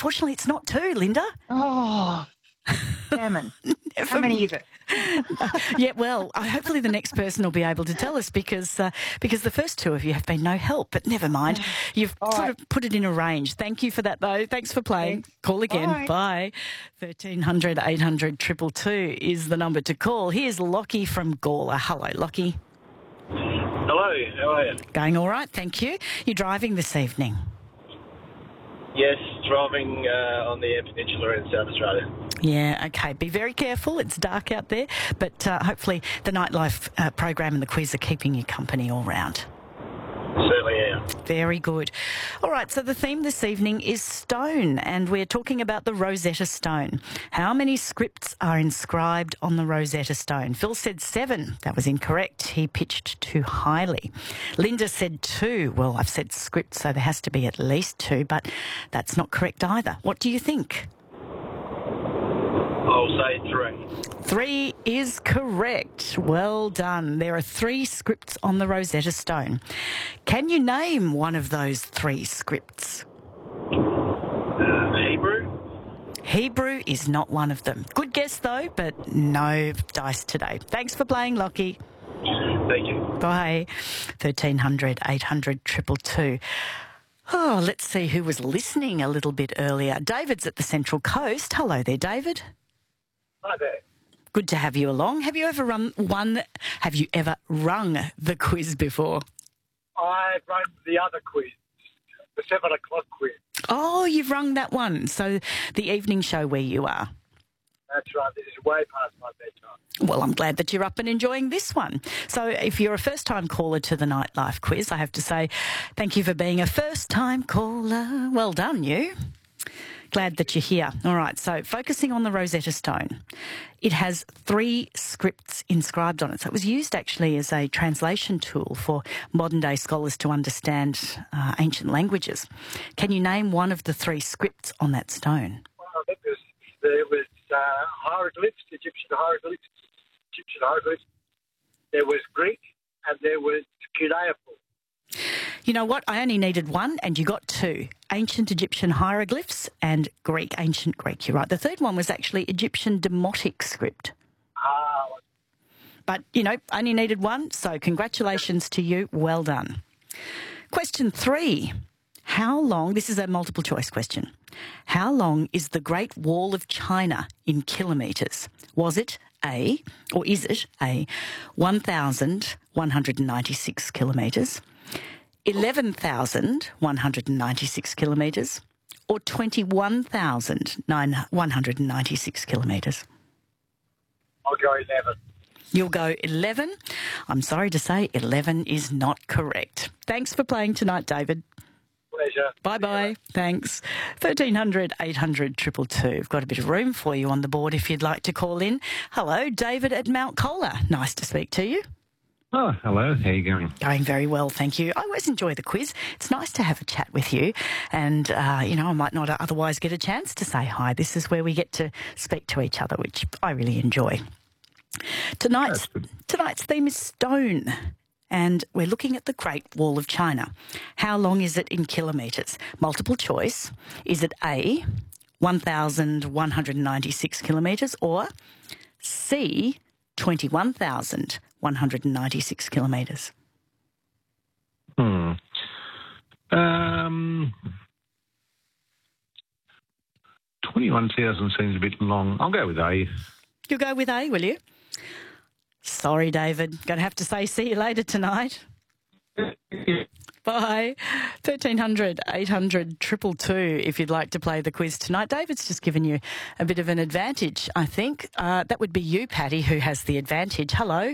unfortunately, it's not 2, Linda. Oh, damn it. How many is it? Yeah, well, hopefully the next person will be able to tell us because the first 2 of you have been no help. But never mind. You've sort of put it in a range. Thank you for that, though. Thanks for playing. Thanks. Call again. Bye. 1300 800 222 is the number to call. Here's Lockie from Gawler. Hello, Lockie. Hello, how are you? Going all right, thank you. You're driving this evening? Yes, driving on the Eyre Peninsula in South Australia. Yeah, okay. Be very careful. It's dark out there, but hopefully the nightlife program and the quiz are keeping you company all round. Certainly am. Very good. All right, so the theme this evening is stone, and we're talking about the Rosetta Stone. How many scripts are inscribed on the Rosetta Stone? Phil said 7. That was incorrect. He pitched too highly. Linda said 2. Well, I've said script, so there has to be at least 2, but that's not correct either. What do you think? I'll say 3. 3 is correct. Well done. There are 3 scripts on the Rosetta Stone. Can you name one of those 3 scripts? Hebrew? Hebrew is not one of them. Good guess, though, but no dice today. Thanks for playing, Lockie. Thank you. Bye. 1300 800 222. Oh, let's see who was listening a little bit earlier. David's at the Central Coast. Hello there, David. Hi there. Good to have you along. Have you ever rung the quiz before? I've run the other quiz, the 7 o'clock quiz. Oh, you've rung that one. So the evening show where you are. That's right. This is way past my bedtime. Well, I'm glad that you're up and enjoying this one. So if you're a first-time caller to the Nightlife quiz, I have to say thank you for being a first-time caller. Well done, you. Glad that you're here. All right, so focusing on the Rosetta Stone, it has 3 scripts inscribed on it. So it was used actually as a translation tool for modern-day scholars to understand ancient languages. Can you name one of the 3 scripts on that stone? Well, I think there was hieroglyphs, Egyptian hieroglyphs. There was Greek, and there was cuneiform. You know what? I only needed 1 and you got 2. Ancient Egyptian hieroglyphs and Greek, ancient Greek. You're right. The third one was actually Egyptian demotic script. But, only needed 1, so congratulations to you. Well done. Question 3. How long, this is a multiple choice question, how long is the Great Wall of China in kilometres? Was it A, or is it A, 1,196 kilometres, 11,196 kilometres, or 21,196 kilometres? I'll go 11. You'll go 11. I'm sorry to say 11 is not correct. Thanks for playing tonight, David. Pleasure. Bye-bye. Thanks. 1300 800 222. We've got a bit of room for you on the board if you'd like to call in. Hello, David at Mount Colah. Nice to speak to you. Oh, hello. How are you going? Going very well, thank you. I always enjoy the quiz. It's nice to have a chat with you. And, I might not otherwise get a chance to say hi. This is where we get to speak to each other, which I really enjoy. Tonight's theme is stone. And we're looking at the Great Wall of China. How long is it in kilometres? Multiple choice. Is it A, 1,196 kilometres, or C, 21,196 kilometres? 21,000 seems a bit long. I'll go with A. You'll go with A, will you? Sorry, David. Going to have to say see you later tonight. Bye. 1300 800 222 if you'd like to play the quiz tonight. David's just given you a bit of an advantage, I think. That would be you, Patty, who has the advantage. Hello.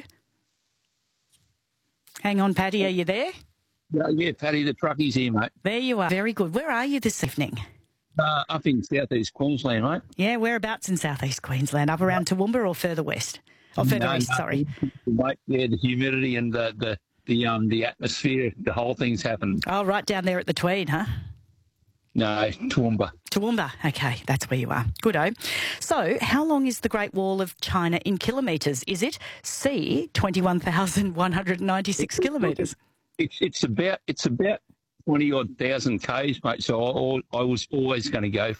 Hang on, Patty, are you there? Yeah, Patty, the truckie's here, mate. There you are. Very good. Where are you this evening? Up in southeast Queensland, mate. Yeah, whereabouts in southeast Queensland? Up around Toowoomba or further west? Or further east, sorry. Mate, yeah, the humidity and the atmosphere, the whole thing's happened. Oh, right down there at the Tweed, huh? No, Toowoomba. Toowoomba, okay, that's where you are. Good-o. So, how long is the Great Wall of China in kilometres? Is it C, 21,196 kilometres? It's about 20-odd thousand k's, mate, so I was always going to go